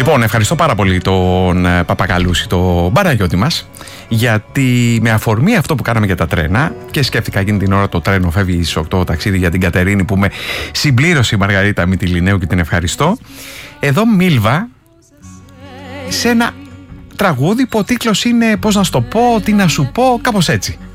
Λοιπόν, ευχαριστώ πάρα πολύ τον Παπακαλούση, τον Παναγιώτη μας, γιατί με αφορμή αυτό που κάναμε για τα τρένα και σκέφτηκα εκείνη την ώρα το τρένο φεύγει στις 8 ταξίδι για την Κατερίνη που με συμπλήρωσε η Μαργαρίτα Μυτιληναίου και την ευχαριστώ. Εδώ Μίλβα σε ένα τραγούδι που ο τίτλος είναι, πώς να σου το πω, τι να σου πω, κάπως έτσι.